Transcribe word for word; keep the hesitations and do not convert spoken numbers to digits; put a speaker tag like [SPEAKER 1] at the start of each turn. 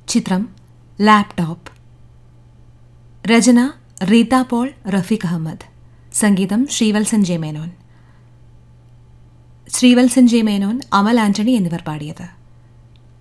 [SPEAKER 1] ചിത്രം ലാപ്ടോപ്പ്. രചന റീത പോൾ, റഫീഖ് അഹമ്മദ്. സംഗീതം Sreevalsan J Menon. Sreevalsan J Menon, അമൽ ആന്റണി എന്നിവർ പാടിയത്.